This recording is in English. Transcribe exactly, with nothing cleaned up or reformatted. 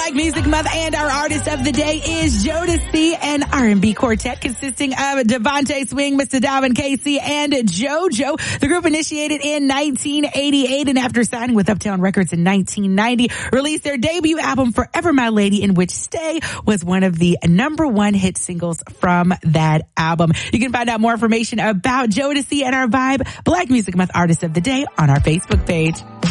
Black Music Month, and our artist of the day is Jodeci, an R and B quartet consisting of Devontae Swing, Mister Dalvin Casey, and JoJo. The group initiated in nineteen eighty-eight, and after signing with Uptown Records in nineteen ninety, released their debut album Forever My Lady, in which Stay was one of the number one hit singles from that album. You can find out more information about Jodeci and our Vibe Black Music Month Artist of the Day on our Facebook page.